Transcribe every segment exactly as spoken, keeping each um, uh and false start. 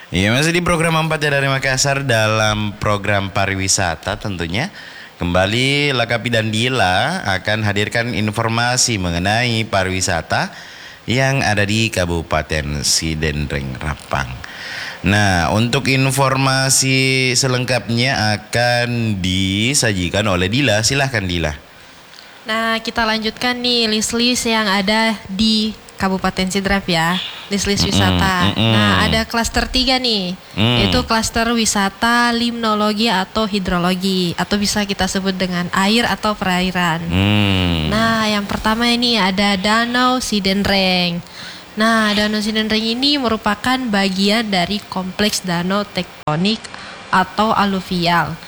Ya, masih di program empat ya dari Makassar dalam program pariwisata tentunya. Kembali Lakapi dan Dila akan hadirkan informasi mengenai pariwisata yang ada di Kabupaten Sidendreng Rapang. Nah, untuk informasi selengkapnya akan disajikan oleh Dila. Silahkan Dila. Nah, kita lanjutkan nih list-list yang ada di Kabupaten Sidrap ya, list-list wisata. Mm, mm, mm. Nah, ada klaster tiga nih, mm. yaitu klaster wisata limnologi atau hidrologi, atau bisa kita sebut dengan air atau perairan. Mm. Nah, yang pertama ini ada Danau Sidendreng. Nah, Danau Sidendreng ini merupakan bagian dari kompleks danau tektonik atau aluvial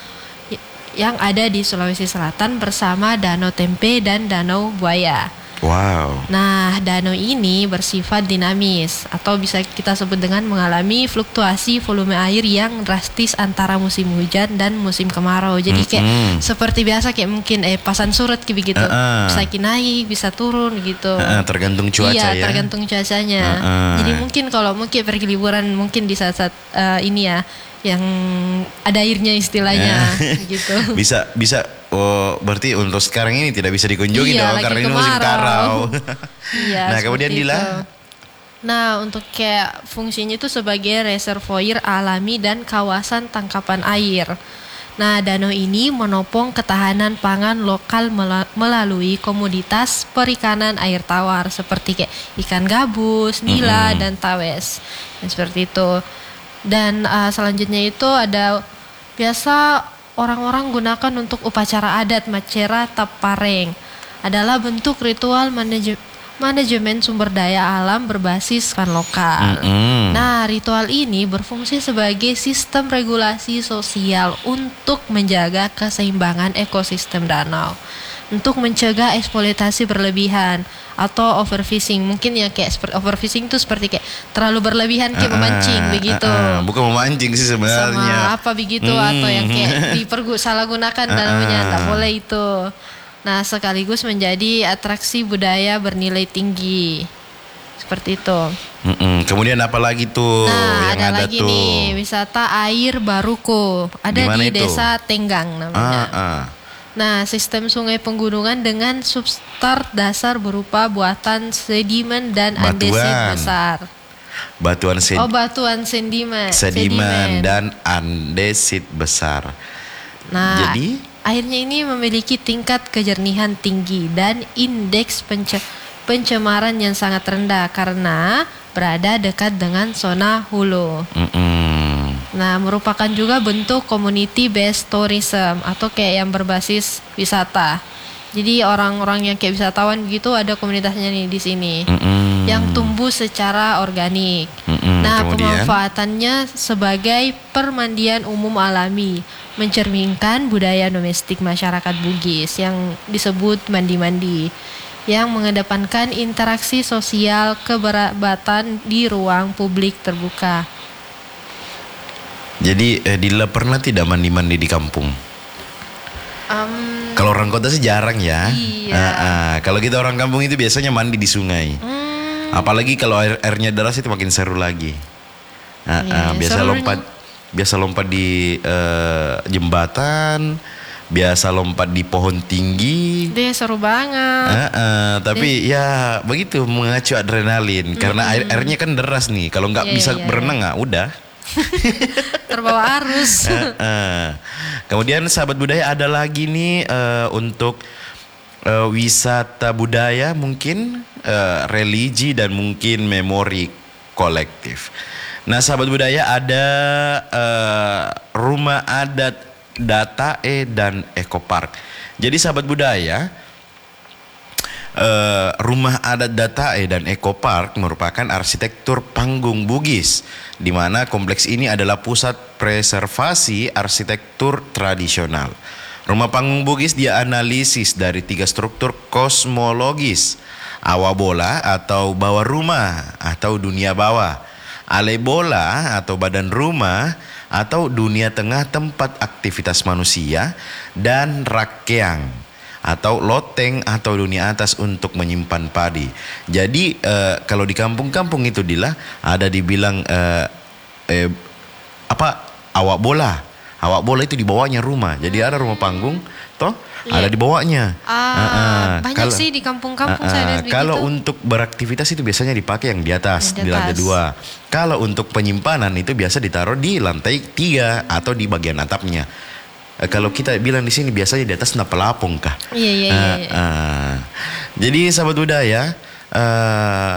yang ada di Sulawesi Selatan bersama Danau Tempe dan Danau Buaya. Wow. Nah, danau ini bersifat dinamis atau bisa kita sebut dengan mengalami fluktuasi volume air yang drastis antara musim hujan dan musim kemarau. Jadi kayak mm-hmm. seperti biasa kayak mungkin eh pasan surut kayak begitu. Uh-uh. Bisa naik, bisa turun gitu. Uh-uh, tergantung cuaca iya, ya. tergantung cuacanya. Uh-uh. Jadi mungkin kalau mungkin pergi liburan mungkin di saat-saat uh, ini ya yang ada airnya istilahnya gitu. Bisa bisa oh berarti untuk sekarang ini tidak bisa dikunjungi iya, dong karena ini musim karau. Iya, nah, kemudian Dila. Nah, untuk kayak fungsinya itu sebagai reservoir alami dan kawasan tangkapan air. Nah, danau ini menopang ketahanan pangan lokal melalui komoditas perikanan air tawar seperti kayak ikan gabus, nila, mm-hmm. dan tawes. Dan seperti itu. Dan uh, selanjutnya itu ada biasa orang-orang gunakan untuk upacara adat Macera Tapareng. Adalah bentuk ritual manaje- manajemen sumber daya alam berbasis kan lokal. Mm-hmm. Nah, ritual ini berfungsi sebagai sistem regulasi sosial untuk menjaga keseimbangan ekosistem danau, untuk mencegah eksploitasi berlebihan atau overfishing. Mungkin ya kayak seperti overfishing itu seperti kayak terlalu berlebihan kayak uh, memancing begitu. Uh, uh, bukan memancing sih sebenarnya. Sama apa begitu hmm. atau yang kayak dipergu salah gunakan uh, dalamnya tak boleh itu. Nah, sekaligus menjadi atraksi budaya bernilai tinggi. Seperti itu. Mm-mm. Kemudian apa lagi tuh nah, yang ada, ada lagi tuh? nih wisata air Baruko. Ada Dimana di itu? Desa Tenggang namanya. Ah, ah. Nah, sistem sungai penggunungan dengan substrat dasar berupa buatan sedimen dan Batuan. andesit besar. Batuan sed- Oh, batuan sedimen, sedimen, sedimen dan andesit besar. Nah, jadi airnya ini memiliki tingkat kejernihan tinggi dan indeks pence- pencemaran yang sangat rendah karena berada dekat dengan zona hulu. Mm-mm. Nah, merupakan juga bentuk community based tourism atau kayak yang berbasis wisata. Jadi orang-orang yang kayak wisatawan begitu ada komunitasnya nih di sini. Mm-mm. Yang tumbuh secara organik. Mm-mm. Nah, kemudian pemanfaatannya sebagai permandian umum alami, mencerminkan budaya domestik masyarakat Bugis yang disebut mandi-mandi, yang mengedepankan interaksi sosial keberabatan di ruang publik terbuka. Jadi eh, Dila pernah tidak mandi-mandi di kampung? Um, kalau orang kota sih jarang ya. Iya. Uh, uh, kalau kita orang kampung itu biasanya mandi di sungai. Hmm. Apalagi kalau air airnya deras itu makin seru lagi. Uh, iya, uh, biasa serunya. lompat, biasa lompat di uh, jembatan, biasa lompat di pohon tinggi. Dia seru banget. Uh, uh, tapi Deh. ya begitu mengacu adrenalin. Mm-hmm. Karena air airnya kan deras nih. Kalau nggak yeah, bisa yeah, berenang nggak, yeah. udah. Terbawa arus. uh, uh. Kemudian sahabat budaya ada lagi nih uh, untuk uh, wisata budaya mungkin uh, religi dan mungkin memori kolektif. Nah, sahabat budaya ada uh, rumah adat Datae dan Ekopark. Jadi sahabat budaya, Uh, rumah adat Datae dan Ekopark merupakan arsitektur panggung Bugis, di mana kompleks ini adalah pusat preservasi arsitektur tradisional. Rumah panggung Bugis dianalisis dari tiga struktur kosmologis: awabola atau bawah rumah atau dunia bawah, alebola atau badan rumah atau dunia tengah tempat aktivitas manusia, dan rakeang atau loteng atau dunia atas untuk menyimpan padi. Jadi uh, kalau di kampung-kampung itu Dila ada dibilang uh, eh, apa awak bola. Awak bola itu di bawahnya rumah. Jadi ada rumah panggung, toh Iya. ada di bawahnya. Ah, Ah, ah. banyak Kalau- sih di kampung-kampung Ah, saya ah. lihat Kalau begitu. untuk beraktivitas itu biasanya dipakai yang di atas, Yang di di lantai atas. dua. Kalau untuk penyimpanan itu biasa ditaruh di lantai tiga atau di bagian atapnya. Eh, Kalau kita bilang di sini biasanya di atas napalapong kah? Iya, iya, iya, Ah, iya. ah. Jadi sahabat budaya, eh,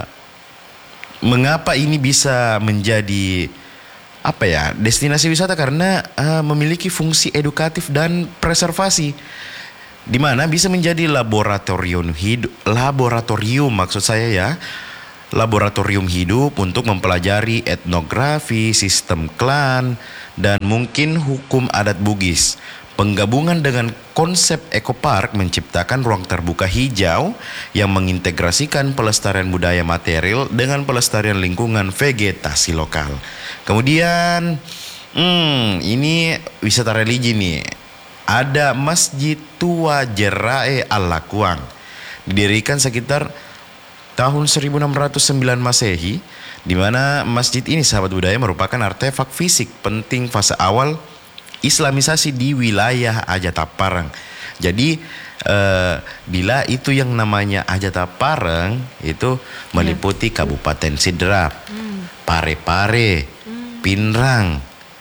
mengapa ini bisa menjadi apa ya destinasi wisata karena eh, memiliki fungsi edukatif dan preservasi, di mana bisa menjadi laboratorium hidup, laboratorium maksud saya ya, laboratorium hidup untuk mempelajari etnografi, sistem klan, dan mungkin hukum adat Bugis. Penggabungan dengan konsep ekopark menciptakan ruang terbuka hijau yang mengintegrasikan pelestarian budaya material dengan pelestarian lingkungan vegetasi lokal. Kemudian, hmm, ini wisata religi nih. Ada Masjid Tua Jerae Al-Lakuang. Didirikan sekitar tahun seribu enam ratus sembilan Masehi, di mana masjid ini sahabat budaya merupakan artefak fisik penting fase awal Islamisasi di wilayah Ajataparang. Jadi eh, bila itu yang namanya Ajataparang itu meliputi Kabupaten Sidrap, Pare-Pare, Pinrang,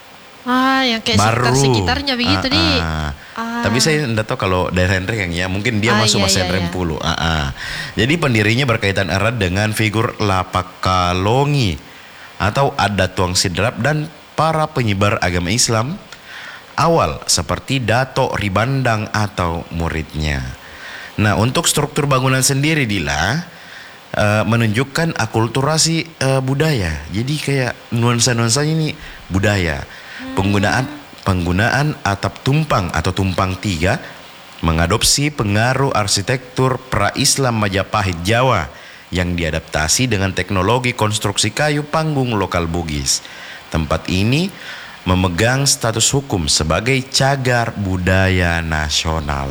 Ah, yang kayak Baru. sekitar-sekitarnya begitu Ah, nih. ah. Ah. Tapi saya tidak tahu kalau daerah Rengeng ya, mungkin dia Ah, masuk iya, Mas iya, iya. Rempulu. Ah, ah. Jadi pendirinya berkaitan erat dengan figur Lapakalongi atau adat Tuang Sidrap dan para penyebar agama Islam awal seperti Dato Ribandang atau muridnya. Nah, untuk struktur bangunan sendiri Dila eh, menunjukkan akulturasi eh, budaya. Jadi kayak nuansa-nuansanya ini budaya. Penggunaan penggunaan atap tumpang atau tumpang tiga mengadopsi pengaruh arsitektur pra-Islam Majapahit Jawa yang diadaptasi dengan teknologi konstruksi kayu panggung lokal Bugis. Tempat ini memegang status hukum sebagai cagar budaya nasional.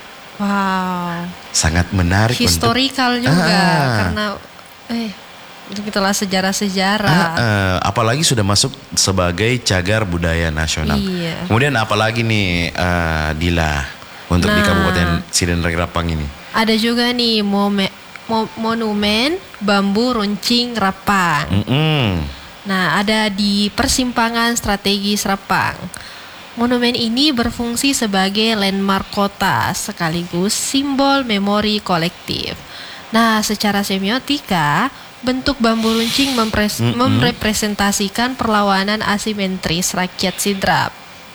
Wow. Sangat menarik untuk Historikal juga Ah. karena eh itulah sejarah-sejarah. Ah, eh, apalagi sudah masuk sebagai cagar budaya nasional. Iya. Kemudian apalagi nih eh, Dila untuk di Nah. Kabupaten Sidenreng Rapang ini. Ada juga nih mome- mo- monumen bambu runcing Rapang. Mm-mm. Nah, ada di persimpangan strategis Rapang. Monumen ini berfungsi sebagai landmark kota sekaligus simbol memori kolektif. Nah, secara semiotika, bentuk bambu runcing mempres- Mm-mm. merepresentasikan perlawanan asimetris rakyat Sidrap.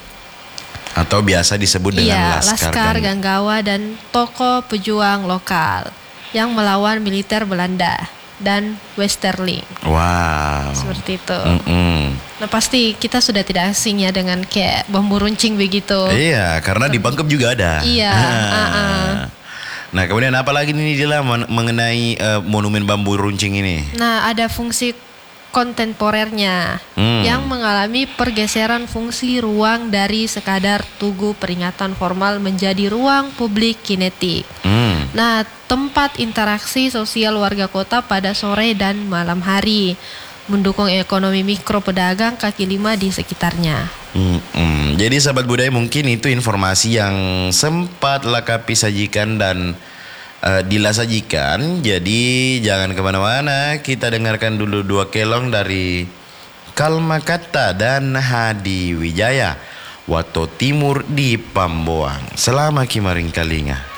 Atau biasa disebut dengan Iya, Laskar, Laskar Gang- Ganggawa dan tokoh pejuang lokal yang melawan militer Belanda dan Westerling. Wow. Seperti itu. Mm-mm. Nah, pasti kita sudah tidak asing ya dengan kayak bambu runcing begitu. Iya, karena di Bangkep juga ada. Iya, Ah. uh-uh. Nah, kemudian apa lagi nih Dila men- mengenai eh, monumen bambu runcing ini? Nah, ada fungsi kontemporernya Hmm. yang mengalami pergeseran fungsi ruang dari sekadar tugu peringatan formal menjadi ruang publik kinetik. Hmm. Nah, tempat interaksi sosial warga kota pada sore dan malam hari, mendukung ekonomi mikro pedagang kaki lima di sekitarnya. Mm-mm. Jadi sahabat budaya mungkin itu informasi yang sempat Lakapi sajikan dan uh, Dila sajikan. Jadi jangan kemana-mana, kita dengarkan dulu dua kelong dari Kalmakata dan Hadi Wijaya, Wato Timur di Pamboang. Selama Kimaring Kalinga.